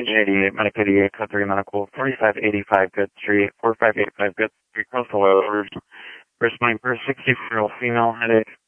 Agent 88, Medic 88, Code 3 Medical, 4585 Good Street, 4585 Good Street, Coastal Oilers. Responding for a 64-year-old female, headache.